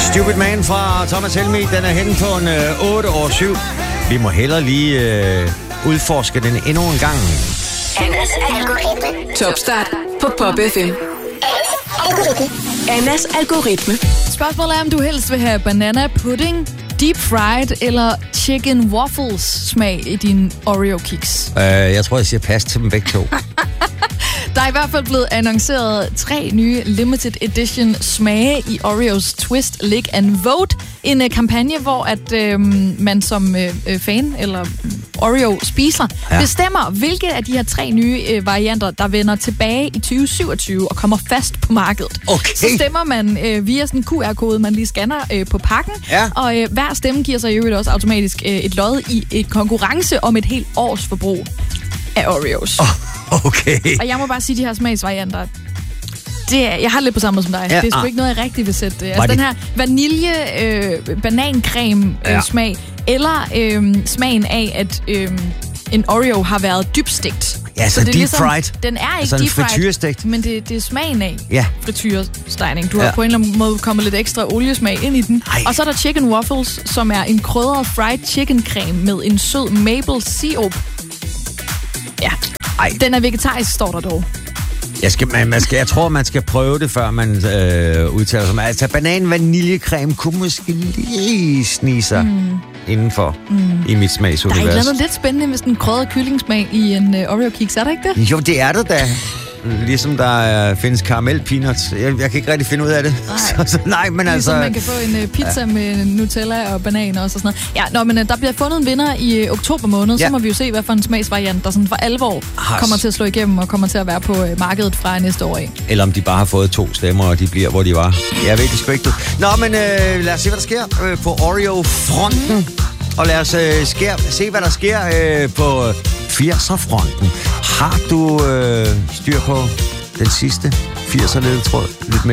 Stupid Man fra Thomas Helmig, den er henne på en 8 over 7. Vi må hellere lige udforske den endnu en gang. Annas algoritme. Topstart på Pop FM. Annas algoritme. Spørgsmålet er, om du helst vil have banana pudding, deep fried eller chicken waffles smag i din Oreo kiks. Jeg tror, jeg siger pas til dem begge to. Der er i hvert fald blevet annonceret 3 nye limited edition smage i Oreos Twist, Lick and Vote. En kampagne, hvor at man som fan eller Oreo spiser bestemmer, hvilke af de her 3 nye varianter, der vender tilbage i 2027 og kommer fast på markedet. Okay. Så stemmer man via sådan en QR-kode, man lige scanner på pakken. Ja. Og hver stemme giver sig i øvrigt også automatisk et lod i et konkurrence om et helt års forbrug af Oreos. Okay. Og jeg må bare sige, de her smagsvarianter, jeg har lidt på samme måde som dig. Det er sgu ikke noget, jeg rigtig vil sætte. Altså den her vanilje, banancreme smag, eller smagen af, at en Oreo har været dybstegt. Ja, så det er deep ligesom, fried. Den er ikke altså deep fried, frityrestegt. men det er smagen af frityrestegning. Du Ja. har på en eller anden måde kommet lidt ekstra oliesmag ind i den. Ej. Og så er der chicken waffles, som er en krydret fried chicken creme med en sød maple syrup. Ja. Ej. Den er vegetarisk, står der dog. Jeg tror, man skal prøve det, før man udtaler sig. Altså, banan-vaniljecreme kunne måske lige snige sig indenfor i mit smagsunivers. Der er et eller andet lidt spændende med sådan en krydret kyllingsmag i en Oreo-kiks, er der ikke det? Jo, det er det da. Ligesom der findes karamel-peanuts. Jeg kan ikke rigtig finde ud af det. Nej, men ligesom altså... man kan få en pizza med Nutella og bananer og sådan noget. Ja, men der bliver fundet en vinder i oktober måned. Så må vi jo se, hvad for en smagsvariant, der sådan for alvor kommer til at slå igennem og kommer til at være på markedet fra næste år af. Eller om de bare har fået 2 stemmer, og de bliver, hvor de var. Jeg ved det sgu ikke. Nå, men lad os se, hvad der sker på Oreo-fronten. Og lad os se, hvad der sker på 80'er-fronten. Har du styr på den sidste 80'er-ledetråd?